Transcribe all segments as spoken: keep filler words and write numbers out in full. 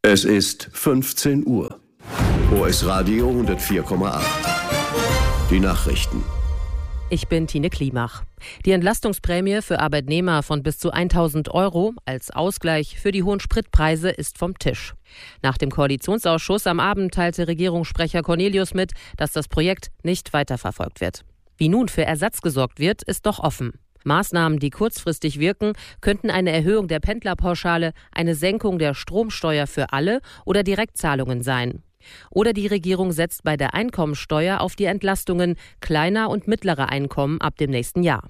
Es ist fünfzehn Uhr. O S Radio hundertvier Komma acht. Die Nachrichten. Ich bin Tine Klimach. Die Entlastungsprämie für Arbeitnehmer von bis zu tausend Euro als Ausgleich für die hohen Spritpreise ist vom Tisch. Nach dem Koalitionsausschuss am Abend teilte Regierungssprecher Cornelius mit, dass das Projekt nicht weiterverfolgt wird. Wie nun für Ersatz gesorgt wird, ist noch offen. Maßnahmen, die kurzfristig wirken, könnten eine Erhöhung der Pendlerpauschale, eine Senkung der Stromsteuer für alle oder Direktzahlungen sein. Oder die Regierung setzt bei der Einkommensteuer auf die Entlastungen kleiner und mittlerer Einkommen ab dem nächsten Jahr.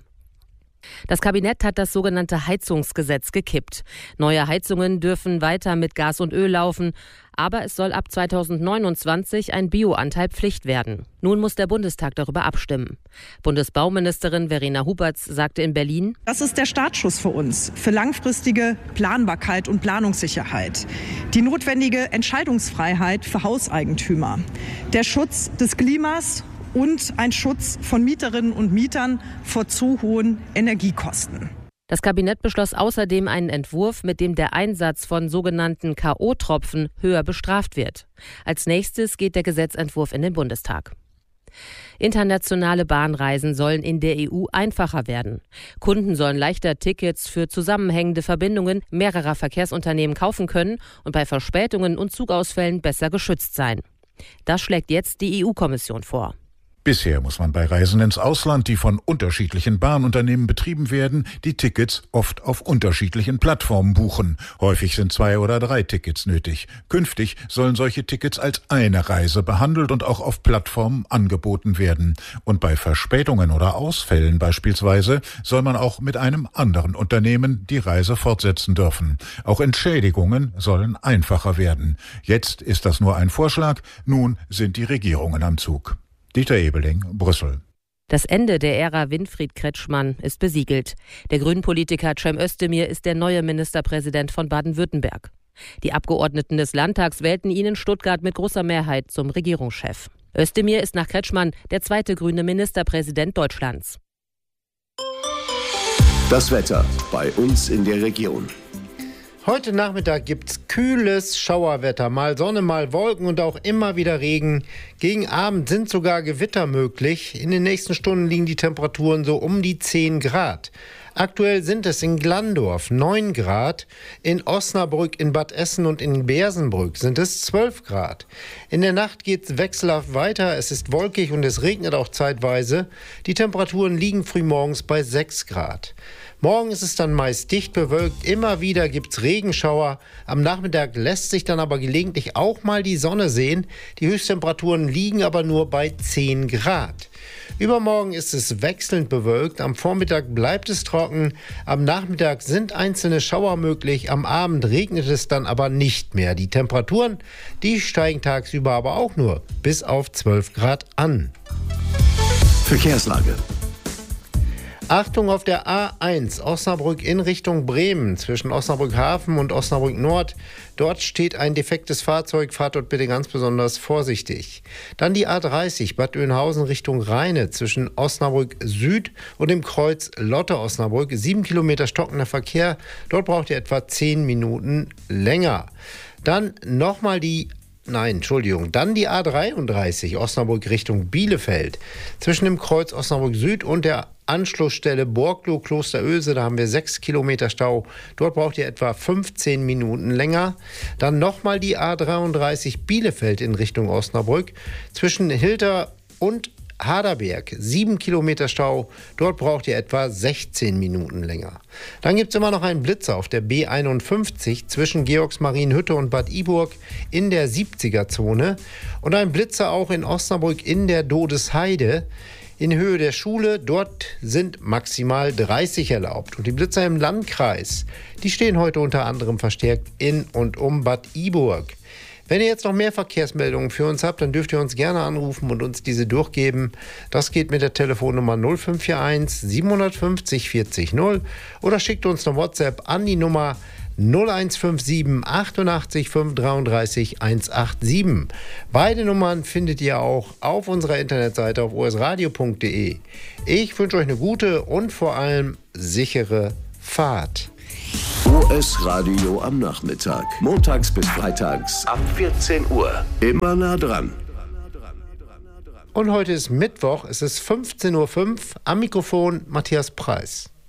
Das Kabinett hat das sogenannte Heizungsgesetz gekippt. Neue Heizungen dürfen weiter mit Gas und Öl laufen, aber es soll ab zweitausendneunundzwanzig ein Bioanteil Pflicht werden. Nun muss der Bundestag darüber abstimmen. Bundesbauministerin Verena Huberts sagte in Berlin: Das ist der Startschuss für uns, für langfristige Planbarkeit und Planungssicherheit. Die notwendige Entscheidungsfreiheit für Hauseigentümer. Der Schutz des Klimas und ein Schutz von Mieterinnen und Mietern vor zu hohen Energiekosten. Das Kabinett beschloss außerdem einen Entwurf, mit dem der Einsatz von sogenannten K O-Tropfen höher bestraft wird. Als nächstes geht der Gesetzentwurf in den Bundestag. Internationale Bahnreisen sollen in der E U einfacher werden. Kunden sollen leichter Tickets für zusammenhängende Verbindungen mehrerer Verkehrsunternehmen kaufen können und bei Verspätungen und Zugausfällen besser geschützt sein. Das schlägt jetzt die E U-Kommission vor. Bisher muss man bei Reisen ins Ausland, die von unterschiedlichen Bahnunternehmen betrieben werden, die Tickets oft auf unterschiedlichen Plattformen buchen. Häufig sind zwei oder drei Tickets nötig. Künftig sollen solche Tickets als eine Reise behandelt und auch auf Plattformen angeboten werden. Und bei Verspätungen oder Ausfällen beispielsweise soll man auch mit einem anderen Unternehmen die Reise fortsetzen dürfen. Auch Entschädigungen sollen einfacher werden. Jetzt ist das nur ein Vorschlag, nun sind die Regierungen am Zug. Dieter Ebeling, Brüssel. Das Ende der Ära Winfried Kretschmann ist besiegelt. Der Grünen-Politiker Cem Özdemir ist der neue Ministerpräsident von Baden-Württemberg. Die Abgeordneten des Landtags wählten ihn in Stuttgart mit großer Mehrheit zum Regierungschef. Özdemir ist nach Kretschmann der zweite grüne Ministerpräsident Deutschlands. Das Wetter bei uns in der Region. Heute Nachmittag gibt's kühles Schauerwetter, mal Sonne, mal Wolken und auch immer wieder Regen. Gegen Abend sind sogar Gewitter möglich. In den nächsten Stunden liegen die Temperaturen so um die zehn Grad. Aktuell sind es in Glandorf neun Grad, in Osnabrück, in Bad Essen und in Bersenbrück sind es zwölf Grad. In der Nacht geht's wechselhaft weiter, es ist wolkig und es regnet auch zeitweise. Die Temperaturen liegen frühmorgens bei sechs Grad. Morgen ist es dann meist dicht bewölkt, immer wieder gibt's Regenschauer. Am Nachmittag lässt sich dann aber gelegentlich auch mal die Sonne sehen. Die Höchsttemperaturen liegen aber nur bei zehn Grad. Übermorgen ist es wechselnd bewölkt, am Vormittag bleibt es trocken, am Nachmittag sind einzelne Schauer möglich, am Abend regnet es dann aber nicht mehr. Die Temperaturen, die steigen tagsüber aber auch nur bis auf zwölf Grad an. Verkehrslage. Achtung auf der A eins Osnabrück in Richtung Bremen zwischen Osnabrück Hafen und Osnabrück Nord. Dort steht ein defektes Fahrzeug, fahrt dort bitte ganz besonders vorsichtig. Dann die A dreißig Bad Oeynhausen Richtung Rheine zwischen Osnabrück Süd und dem Kreuz Lotte Osnabrück. Sieben Kilometer stockender Verkehr, dort braucht ihr etwa zehn Minuten länger. Dann nochmal die Nein, Entschuldigung. Dann die A dreiunddreißig Osnabrück Richtung Bielefeld. Zwischen dem Kreuz Osnabrück Süd und der Anschlussstelle Borglow Klosteröse, da haben wir sechs Kilometer Stau. Dort braucht ihr etwa fünfzehn Minuten länger. Dann nochmal die A dreiunddreißig Bielefeld in Richtung Osnabrück. Zwischen Hilter und Haderberg, sieben Kilometer Stau, dort braucht ihr etwa sechzehn Minuten länger. Dann gibt es immer noch einen Blitzer auf der B einundfünfzig zwischen Georgsmarienhütte und Bad Iburg in der siebziger-Zone und ein Blitzer auch in Osnabrück in der Dodesheide. In Höhe der Schule, dort sind maximal dreißig erlaubt. Und die Blitzer im Landkreis, die stehen heute unter anderem verstärkt in und um Bad Iburg. Wenn ihr jetzt noch mehr Verkehrsmeldungen für uns habt, dann dürft ihr uns gerne anrufen und uns diese durchgeben. Das geht mit der Telefonnummer null fünf vier eins siebenhundertfünfzig vierzig null oder schickt uns eine WhatsApp an die Nummer null eins fünf sieben achtundachtzig fünf dreiunddreißig hundertsiebenundachtzig. Beide Nummern findet ihr auch auf unserer Internetseite auf o s radio punkt d e. Ich wünsche euch eine gute und vor allem sichere Fahrt. O S Radio am Nachmittag. Montags bis freitags ab vierzehn Uhr. Immer nah dran. Und heute ist Mittwoch, es ist fünfzehn Uhr fünf, am Mikrofon Matthias Preis.